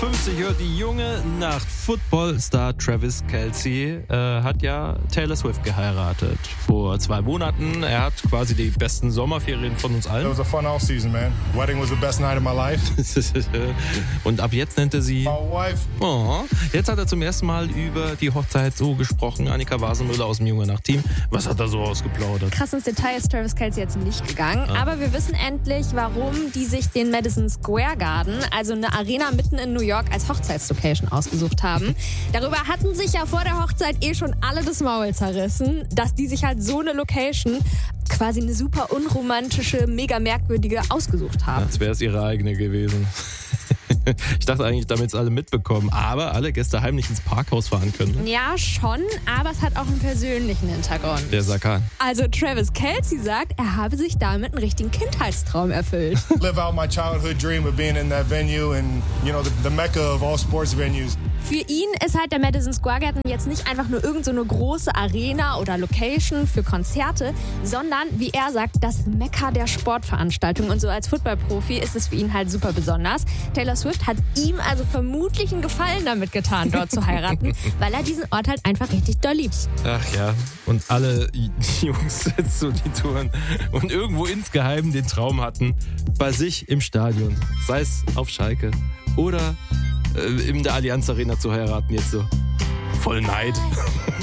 50 hört die junge Nacht. Football-Star Travis Kelce hat ja Taylor Swift geheiratet vor 2 Monaten. Er hat quasi die besten Sommerferien von uns allen. It was a fun off-season, man. Wedding was the best night of my life. Und ab jetzt nennt er sie... My wife. Oh, jetzt hat er zum ersten Mal über die Hochzeit so gesprochen. Annika Wasenmüller aus dem Junge Nacht-Team. Was hat er so ausgeplaudert? Krass ins Detail ist Travis Kelce jetzt nicht gegangen. Aber wir wissen endlich, warum die sich den Madison Square Garden, also eine Arena mitten in New York, als Hochzeitslocation ausgesucht haben. Darüber hatten sich ja vor der Hochzeit schon alle das Maul zerrissen, dass die sich halt so eine Location, quasi eine super unromantische, mega merkwürdige, ausgesucht haben. Als wäre es ihre eigene gewesen. Ich dachte eigentlich, damit es alle mitbekommen, aber alle Gäste heimlich ins Parkhaus fahren können. Ne? Ja, schon, aber es hat auch einen persönlichen Hintergrund. Der Sakan. Also Travis Kelce sagt, er habe sich damit einen richtigen Kindheitstraum erfüllt. Live out my childhood dream of being in that venue and, you know, the mecca of all sports venues. Für ihn ist halt der Madison Square Garden jetzt nicht einfach nur irgend so eine große Arena oder Location für Konzerte, sondern, wie er sagt, das Mekka der Sportveranstaltung. Und so als Footballprofi ist es für ihn halt super besonders. Taylor Swift hat ihm also vermutlich einen Gefallen damit getan, dort zu heiraten, weil er diesen Ort halt einfach richtig doll liebt. Ach ja, und alle Jungs jetzt so die Touren und irgendwo insgeheim den Traum hatten, bei sich im Stadion, sei es auf Schalke oder in der Allianz Arena zu heiraten, jetzt so voll Neid.